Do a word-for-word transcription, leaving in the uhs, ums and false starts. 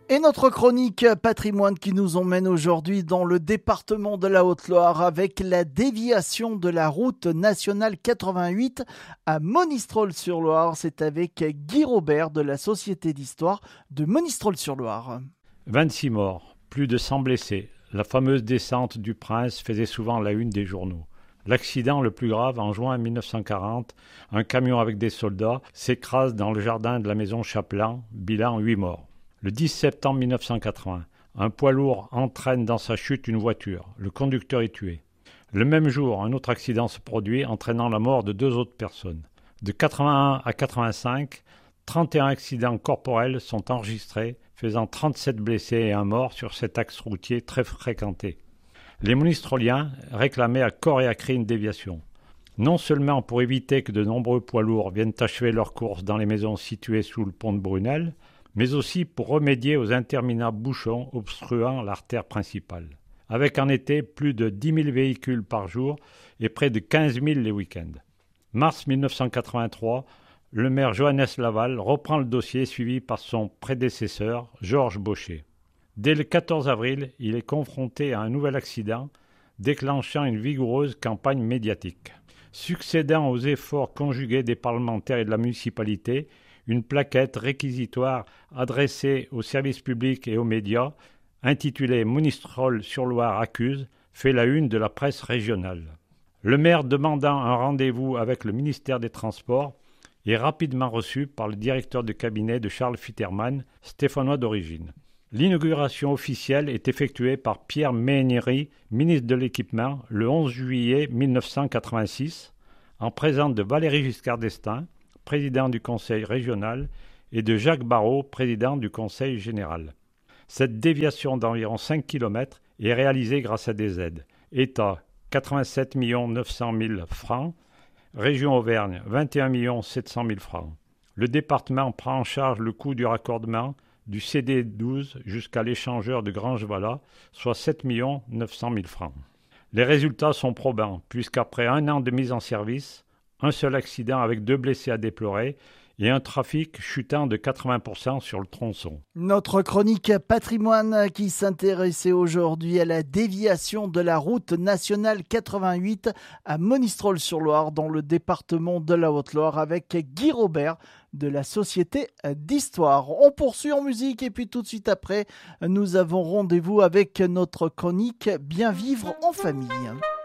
Et notre chronique patrimoine qui nous emmène aujourd'hui dans le département de la Haute-Loire avec la déviation de la route nationale quatre-vingt-huit à Monistrol-sur-Loire. C'est avec Guy Robert de la Société d'Histoire de Monistrol-sur-Loire. vingt-six morts, plus de cent blessés. La fameuse descente du Prince faisait souvent la une des journaux. L'accident le plus grave, en juin mille neuf cent quarante, un camion avec des soldats s'écrase dans le jardin de la maison Chapelain, bilan huit morts. Le dix septembre mille neuf cent quatre-vingts, un poids lourd entraîne dans sa chute une voiture. Le conducteur est tué. Le même jour, un autre accident se produit, entraînant la mort de deux autres personnes. De quatre-vingt-un à quatre-vingt-cinq, trente et un accidents corporels sont enregistrés, faisant trente-sept blessés et un mort sur cet axe routier très fréquenté. Les monistroliens réclamaient à corps et à cri une déviation. Non seulement pour éviter que de nombreux poids lourds viennent achever leur course dans les maisons situées sous le pont de Brunel, mais aussi pour remédier aux interminables bouchons obstruant l'artère principale. Avec en été plus de dix mille véhicules par jour et près de quinze mille les week-ends. Mars mille neuf cent quatre-vingt-trois, le maire Johannes Laval reprend le dossier suivi par son prédécesseur, Georges Baucher. Dès le quatorze avril, il est confronté à un nouvel accident, déclenchant une vigoureuse campagne médiatique. Succédant aux efforts conjugués des parlementaires et de la municipalité, une plaquette réquisitoire adressée aux services publics et aux médias, intitulée « Monistrol-sur-Loire accuse », fait la une de la presse régionale. Le maire demandant un rendez-vous avec le ministère des Transports est rapidement reçu par le directeur de cabinet de Charles Fitterman, stéphanois d'origine. L'inauguration officielle est effectuée par Pierre Méhaignerie, ministre de l'Équipement, le onze juillet mille neuf cent quatre-vingt-six, en présence de Valéry Giscard d'Estaing, président du conseil régional, et de Jacques Barrot, président du conseil général. Cette déviation d'environ cinq kilomètres est réalisée grâce à des aides. État, quatre-vingt-sept millions neuf cent mille francs. Région Auvergne, vingt et un millions sept cent mille francs. Le département prend en charge le coût du raccordement du C D douze jusqu'à l'échangeur de Grange-Valat, soit sept millions neuf cent mille francs. Les résultats sont probants, puisqu'après un an de mise en service, un seul accident avec deux blessés à déplorer et un trafic chutant de quatre-vingts pour cent sur le tronçon. Notre chronique patrimoine qui s'intéressait aujourd'hui à la déviation de la route nationale quatre-vingt-huit à Monistrol-sur-Loire dans le département de la Haute-Loire avec Guy Robert de la Société d'Histoire. On poursuit en musique et puis tout de suite après, nous avons rendez-vous avec notre chronique Bien vivre en famille.